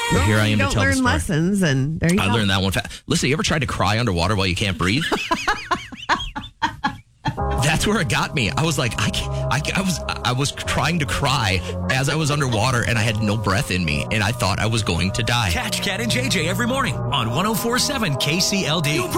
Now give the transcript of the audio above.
But here I am You to don't tell the learn story. lessons, and there you go. I learned that one fast. Listen, you ever tried to cry underwater while you can't breathe? That's where it got me. I was like, I was trying to cry as I was underwater, and I had no breath in me, and I thought I was going to die. Catch Cat and JJ every morning on 104.7 KCLD.